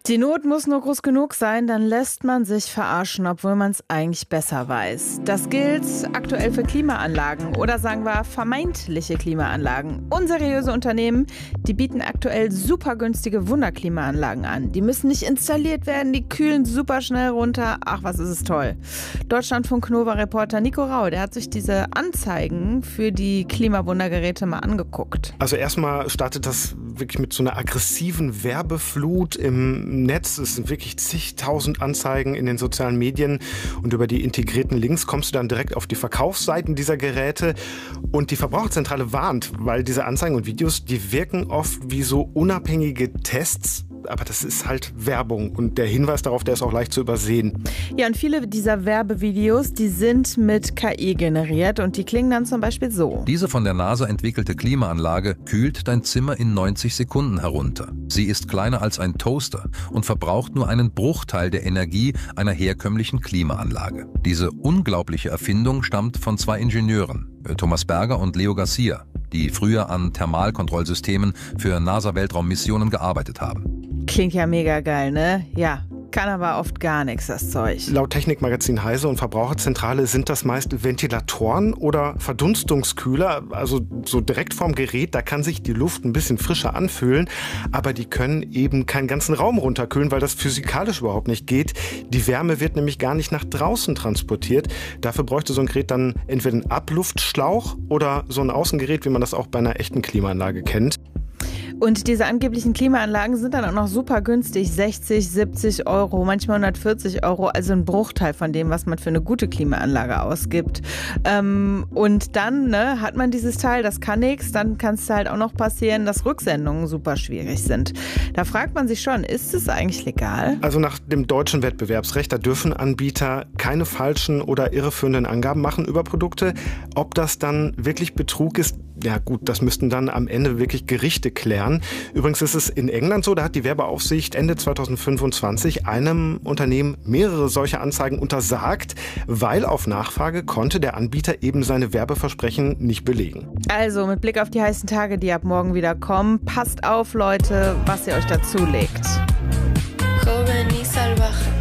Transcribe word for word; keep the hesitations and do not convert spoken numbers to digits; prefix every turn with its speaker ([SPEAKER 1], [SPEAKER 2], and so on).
[SPEAKER 1] Die Not muss nur groß genug sein, dann lässt man sich verarschen, obwohl man es eigentlich besser weiß. Das gilt aktuell für Klimaanlagen oder sagen wir vermeintliche Klimaanlagen. Unseriöse Unternehmen, die bieten aktuell super günstige Wunderklimaanlagen an. Die müssen nicht installiert werden, die kühlen super schnell runter. Ach, was ist es toll. Deutschlandfunk Nova-Reporter Nico Rau, der hat sich diese Anzeigen für die Klimawundergeräte mal angeguckt.
[SPEAKER 2] Also erstmal startet das wirklich mit so einer aggressiven Werbeflut im Netz. Es sind wirklich zigtausend Anzeigen in den sozialen Medien und über die integrierten Links kommst du dann direkt auf die Verkaufsseiten dieser Geräte und die Verbraucherzentrale warnt, weil diese Anzeigen und Videos, die wirken oft wie so unabhängige Tests, aber das ist halt Werbung und der Hinweis darauf, der ist auch leicht zu übersehen.
[SPEAKER 1] Ja, und viele dieser Werbevideos, die sind mit K I generiert und die klingen dann zum Beispiel so.
[SPEAKER 3] Diese von der NASA entwickelte Klimaanlage kühlt dein Zimmer in neunzig Sekunden herunter. Sie ist kleiner als ein Toaster und verbraucht nur einen Bruchteil der Energie einer herkömmlichen Klimaanlage. Diese unglaubliche Erfindung stammt von zwei Ingenieuren, Thomas Berger und Leo Garcia, die früher an Thermalkontrollsystemen für NASA-Weltraummissionen gearbeitet haben.
[SPEAKER 1] Klingt ja mega geil, ne? Ja. Kann aber oft gar nichts, das Zeug.
[SPEAKER 2] Laut Technikmagazin Heise und Verbraucherzentrale sind das meist Ventilatoren oder Verdunstungskühler, also so direkt vorm Gerät, da kann sich die Luft ein bisschen frischer anfühlen, aber die können eben keinen ganzen Raum runterkühlen, weil das physikalisch überhaupt nicht geht. Die Wärme wird nämlich gar nicht nach draußen transportiert. Dafür bräuchte so ein Gerät dann entweder einen Abluftschlauch oder so ein Außengerät, wie man das auch bei einer echten Klimaanlage kennt.
[SPEAKER 1] Und diese angeblichen Klimaanlagen sind dann auch noch super günstig, sechzig, siebzig Euro, manchmal hundertvierzig Euro, also ein Bruchteil von dem, was man für eine gute Klimaanlage ausgibt. Ähm, und dann ne, hat man dieses Teil, das kann nichts, dann kann es halt auch noch passieren, dass Rücksendungen super schwierig sind. Da fragt man sich schon, ist es eigentlich legal?
[SPEAKER 2] Also nach dem deutschen Wettbewerbsrecht, da dürfen Anbieter keine falschen oder irreführenden Angaben machen über Produkte. Ob das dann wirklich Betrug ist, ja gut, das müssten dann am Ende wirklich Gerichte klären. Übrigens ist es in England so, da hat die Werbeaufsicht Ende zweitausendfünfundzwanzig einem Unternehmen mehrere solche Anzeigen untersagt, weil auf Nachfrage konnte der Anbieter eben seine Werbeversprechen nicht belegen.
[SPEAKER 1] Also mit Blick auf die heißen Tage, die ab morgen wieder kommen, passt auf, Leute, was ihr euch dazulegt.
[SPEAKER 4] Joven y salvaje.